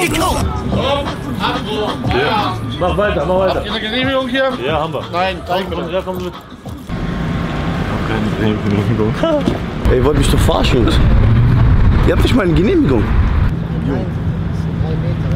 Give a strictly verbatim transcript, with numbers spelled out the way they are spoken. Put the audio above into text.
Genehmigung! Ja. Mach weiter, mach weiter. Habt ihr eine Genehmigung hier? Ja, haben wir. Nein, zeig mir Komm, das. ja, komm mit. Keine Genehmigung. Ey, ihr wollt mich doch verarschen, Jungs. Ihr habt nicht mal eine Genehmigung. Nein, drei Meter.